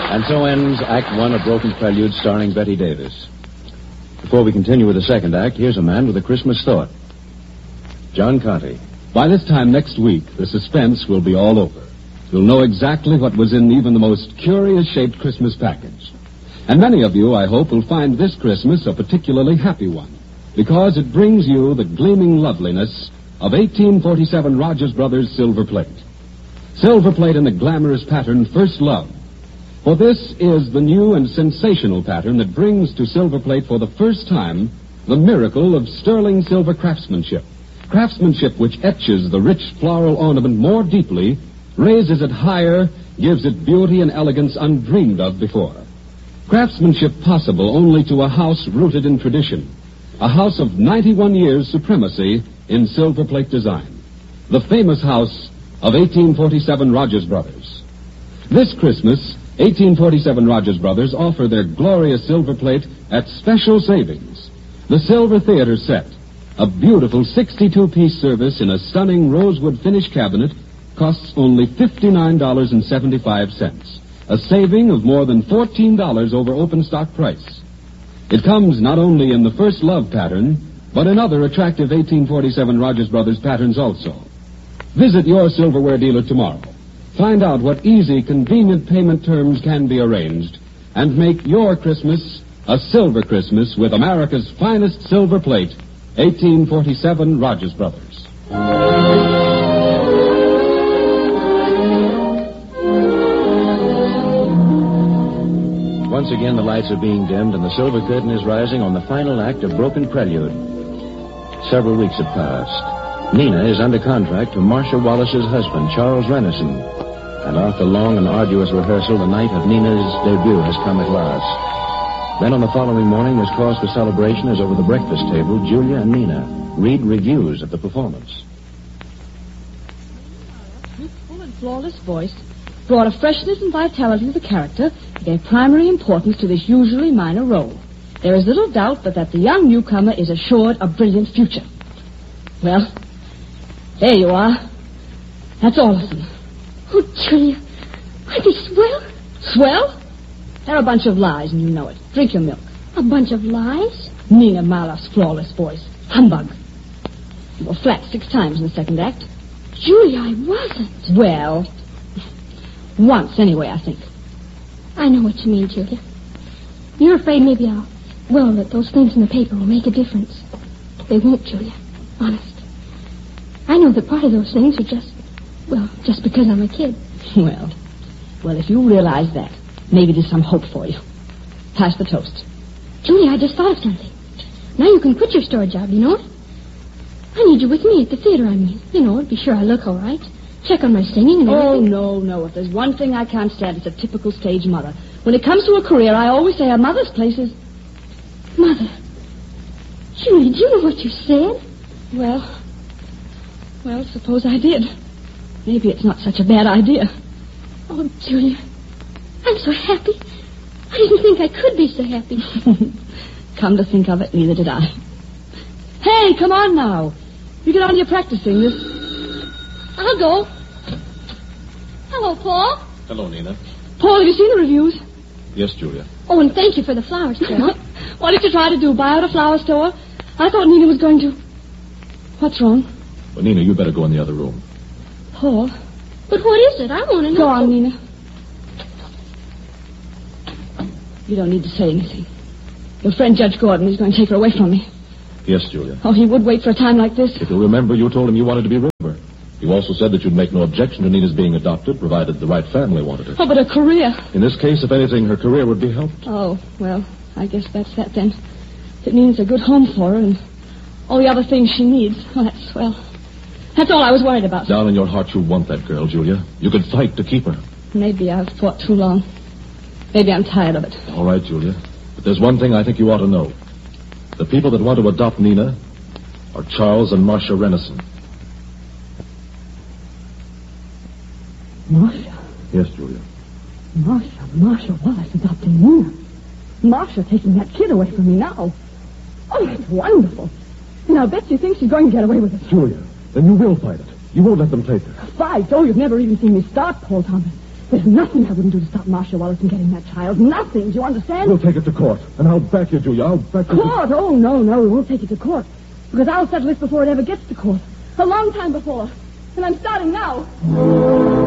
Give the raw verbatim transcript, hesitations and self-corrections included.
And so ends Act One of Broken Prelude, starring Betty Davis. Before we continue with the second act, here's a man with a Christmas thought. John Conte. By this time next week, the suspense will be all over. You'll know exactly what was in even the most curious-shaped Christmas package. And many of you, I hope, will find this Christmas a particularly happy one, because it brings you the gleaming loveliness of eighteen forty-seven Rogers Brothers silver plate. Silver plate in the glamorous pattern First Love. For this is the new and sensational pattern that brings to silver plate for the first time the miracle of sterling silver craftsmanship. Craftsmanship which etches the rich floral ornament more deeply, raises it higher, gives it beauty and elegance undreamed of before. Craftsmanship possible only to a house rooted in tradition. A house of ninety-one years supremacy in silver plate design. The famous house of eighteen forty-seven Rogers Brothers. This Christmas, eighteen forty-seven Rogers Brothers offer their glorious silver plate at special savings. The Silver Theater set, a beautiful sixty-two piece service in a stunning rosewood finish cabinet, costs only fifty-nine dollars and seventy-five cents, a saving of more than fourteen dollars over open stock price. It comes not only in the First Love pattern, but in other attractive eighteen forty-seven Rogers Brothers patterns also. Visit your silverware dealer tomorrow. Find out what easy, convenient payment terms can be arranged, and make your Christmas a silver Christmas with America's finest silver plate, eighteen forty-seven Rogers Brothers. Once again, the lights are being dimmed, and the silver curtain is rising on the final act of Broken Prelude. Several weeks have passed. Nina is under contract to Marcia Wallace's husband, Charles Renison. And after long and arduous rehearsal, the night of Nina's debut has come at last. Then on the following morning, there's cause for celebration as over the breakfast table, Julia and Nina read reviews of the performance. Her full and flawless voice brought a freshness and vitality to the character that gave primary importance to this usually minor role. There is little doubt but that the young newcomer is assured a brilliant future. Well, there you are. That's Orlison. Oh, Julia, aren't they swell? Swell? They're a bunch of lies, and you know it. Drink your milk. A bunch of lies? Nina Mala's flawless voice. Humbug. You were flat six times in the second act. Julia, I wasn't. Well, once anyway, I think. I know what you mean, Julia. You're afraid maybe I'll... Well, that those things in the paper will make a difference. They won't, Julia. Honest. I know that part of those things are just... Well, just because I'm a kid. Well, well, if you realize that, maybe there's some hope for you. Pass the toast. Julia, I just thought of something. Now you can quit your store job, you know it? I need you with me at the theater, I mean. You know, be sure I look all right. Check on my singing and everything. Oh, no, no. If there's one thing I can't stand, it's a typical stage mother. When it comes to a career, I always say a mother's place is... Mother. Julia, do you know what you said? Well, well, suppose I did. Maybe it's not such a bad idea. Oh, Julia, I'm so happy. I didn't think I could be so happy. Come to think of it, neither did I. Hey, come on now. You get on to your practicing. This... I'll go. Hello, Paul. Hello, Nina. Paul, have you seen the reviews? Yes, Julia. Oh, and thank you for the flowers, Paul. What did you try to do, buy out a flower store? I thought Nina was going to... What's wrong? Well, Nina, you better go in the other room. Paul. But what is it? I want to know. Go on, Nina. You don't need to say anything. Your friend Judge Gordon is going to take her away from me. Yes, Julia. Oh, he would wait for a time like this. If you'll remember, you told him you wanted to be rid of her. You also said that you'd make no objection to Nina's being adopted, provided the right family wanted her. Oh, but a career. In this case, if anything, her career would be helped. Oh, well, I guess that's that then. It means a good home for her and all the other things she needs. Well, that's swell. That's all I was worried about. Down in your heart, you want that girl, Julia. You could fight to keep her. Maybe I've fought too long. Maybe I'm tired of it. All right, Julia. But there's one thing I think you ought to know. The people that want to adopt Nina are Charles and Marcia Renison. Marcia? Yes, Julia. Marcia, Marcia Wallace adopting Nina. Marcia taking that kid away from me now. Oh, that's wonderful. And I'll bet you think she's going to get away with it. Julia, then you will fight it. You won't let them take her. Fight? Oh, you've never even seen me start, Paul Thomas. There's nothing I wouldn't do to stop Marcia Wallace from getting that child. Nothing. Do you understand? We'll take it to court, and I'll back you, Julia. I'll back you. Court? Oh, no, no. We won't take it to court. Because I'll settle this before it ever gets to court. A long time before. And I'm starting now.